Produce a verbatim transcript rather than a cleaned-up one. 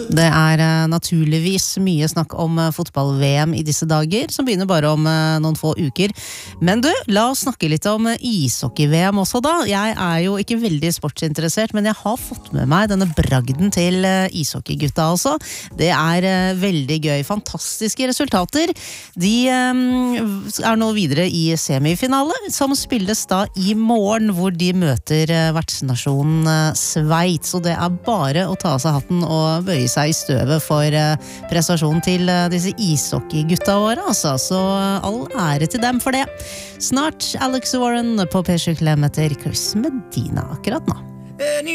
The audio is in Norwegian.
Det er uh, naturligvis mye snakk om uh, fotball-V M i disse dager, som begynner bare om uh, noen få uker. Men du, la oss snakke litt om uh, ishockey-V M også da. Jeg er jo ikke veldig sportsinteressert, men jeg har fått med meg denne bragden til uh, ishockeygutta også. Det er uh, veldig gøy, fantastiske resultater. De um, er nå videre i semifinale, som spilles da i morgen, hvor de møter uh, vertsnasjonen uh, Sveits. Og det er bare å ta av seg hatten og bøye seg i støvet for uh, prestasjonen til uh, disse ishockeygutta våre, altså. Så uh, all ære til dem for det. Snart Alex Warren på P sju Klem etter Chris Medina akkurat nå.